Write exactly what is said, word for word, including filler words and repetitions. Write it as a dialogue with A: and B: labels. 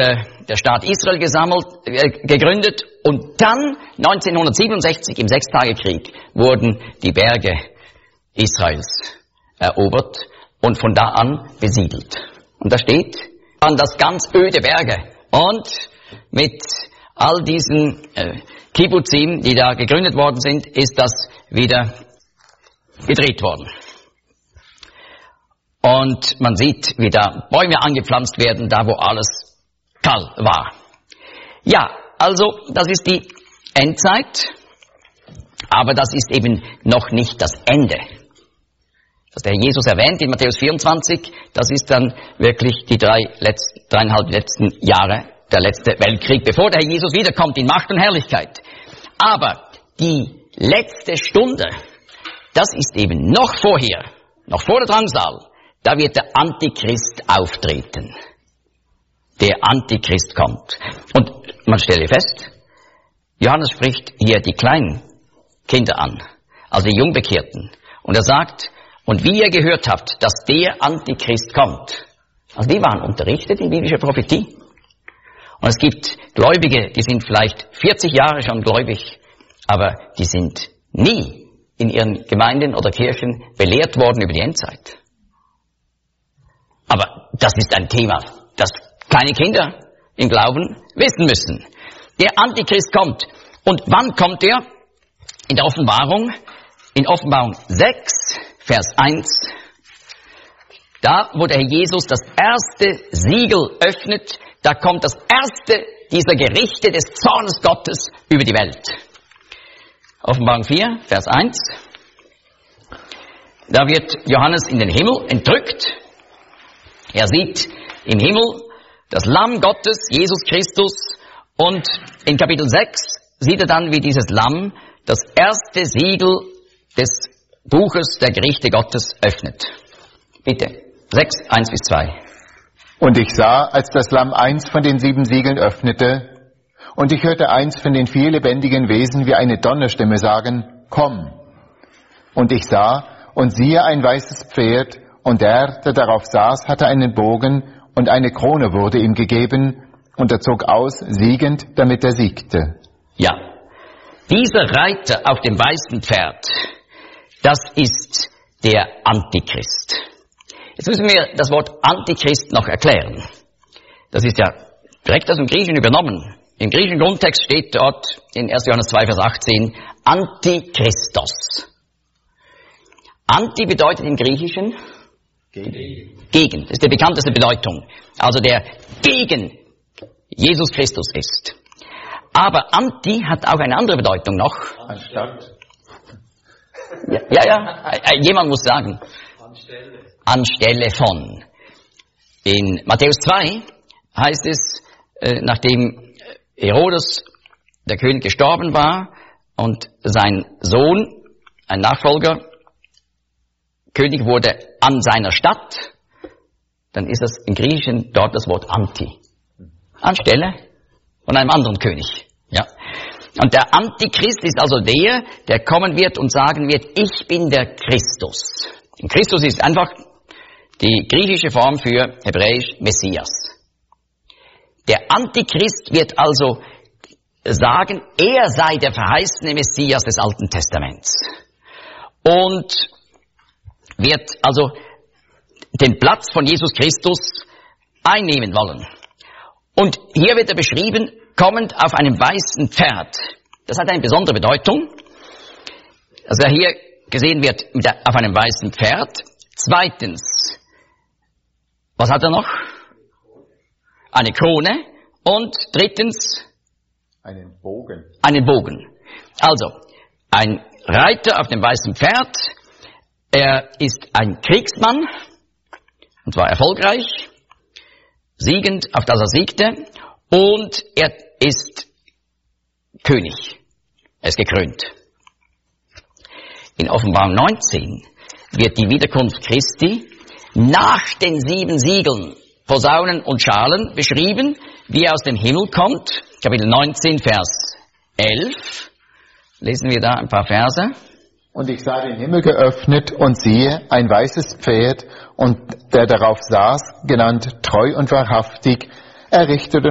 A: äh, der Staat Israel gesammelt, äh, gegründet und dann neunzehnhundertsiebenundsechzig im Sechstagekrieg wurden die Berge Israels erobert und von da an besiedelt. Und da steht dann das ganz öde Berge und mit all diesen äh, Kibbutzim, die da gegründet worden sind, ist das wieder gedreht worden. Und man sieht, wie da Bäume angepflanzt werden, da wo alles kahl war. Ja, also das ist die Endzeit, aber das ist eben noch nicht das Ende. Was der Herr Jesus erwähnt in Matthäus vierundzwanzig, das ist dann wirklich die drei letzten, dreieinhalb letzten Jahre, der letzte Weltkrieg, bevor der Herr Jesus wiederkommt in Macht und Herrlichkeit. Aber die letzte Stunde, das ist eben noch vorher, noch vor der Drangsal, da wird der Antichrist auftreten. Der Antichrist kommt. Und man stelle fest, Johannes spricht hier die kleinen Kinder an, also die Jungbekehrten. Und er sagt, und wie ihr gehört habt, dass der Antichrist kommt. Also die waren unterrichtet in biblischer Prophetie. Und es gibt Gläubige, die sind vielleicht vierzig Jahre schon gläubig, aber die sind nie in ihren Gemeinden oder Kirchen belehrt worden über die Endzeit. Aber das ist ein Thema, das kleine Kinder im Glauben wissen müssen. Der Antichrist kommt. Und wann kommt er? In der Offenbarung, in Offenbarung sechs, Vers eins. Da, wo der Herr Jesus das erste Siegel öffnet, da kommt das erste dieser Gerichte des Zornes Gottes über die Welt. Offenbarung vier, Vers eins. Da wird Johannes in den Himmel entrückt. Er sieht im Himmel das Lamm Gottes, Jesus Christus, und in Kapitel sechs sieht er dann, wie dieses Lamm das erste Siegel des Buches der Gerichte Gottes öffnet. Bitte, sechs, eins bis zwei.
B: Und ich sah, als das Lamm eins von den sieben Siegeln öffnete, und ich hörte eins von den vier lebendigen Wesen wie eine Donnerstimme sagen, komm. Und ich sah, und siehe ein weißes Pferd, und der, der darauf saß, hatte einen Bogen, und eine Krone wurde ihm gegeben, und er zog aus, siegend, damit er siegte.
A: Ja, dieser Reiter auf dem weißen Pferd, das ist der Antichrist. Jetzt müssen wir das Wort Antichrist noch erklären. Das ist ja direkt aus dem Griechischen übernommen. Im griechischen Grundtext steht dort in erster Johannes zwei, Vers achtzehn, Antichristos. Anti bedeutet im Griechischen Gegen. Gegen. Das ist die bekannteste Bedeutung. Also der gegen Jesus Christus ist. Aber Anti hat auch eine andere Bedeutung noch.
B: Anstatt.
A: Ja, ja, ja. Jemand muss sagen. Anstelle. Anstelle von. In Matthäus zwei heißt es, äh, nachdem Herodes, der König, gestorben war und sein Sohn, ein Nachfolger, König wurde an seiner Stadt, dann ist das im Griechischen dort das Wort Anti. Anstelle von einem anderen König. Ja. Und der Antichrist ist also der, der kommen wird und sagen wird, ich bin der Christus. Und Christus ist einfach die griechische Form für hebräisch Messias. Der Antichrist wird also sagen, er sei der verheißene Messias des Alten Testaments. Und wird also den Platz von Jesus Christus einnehmen wollen. Und hier wird er beschrieben, kommend auf einem weißen Pferd. Das hat eine besondere Bedeutung. Also hier gesehen wird mit der, auf einem weißen Pferd. Zweitens, was hat er noch? Eine Krone. Und drittens,
B: einen Bogen.
A: Einen Bogen. Also, ein Reiter auf dem weißen Pferd. Er ist ein Kriegsmann, und zwar erfolgreich, siegend, auf das er siegte, und er ist König. Er ist gekrönt. In Offenbarung neunzehn wird die Wiederkunft Christi nach den sieben Siegeln, Posaunen und Schalen beschrieben, wie er aus dem Himmel kommt. Kapitel neunzehn, Vers elf. Lesen wir da ein paar Verse.
B: Und ich sah den Himmel geöffnet und siehe ein weißes Pferd und der darauf saß, genannt treu und wahrhaftig, errichtet